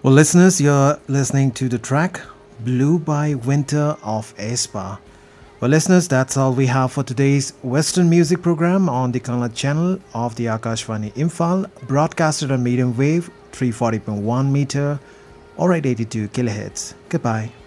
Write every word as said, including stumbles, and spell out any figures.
Well, listeners, you're listening to the track Blue by Winter of aespa. Well, listeners, that's all we have for today's Western music program on the Kannada channel of the Akashvani Imphal, broadcasted on medium wave three forty point one meter or at eighty-two kilohertz. Goodbye.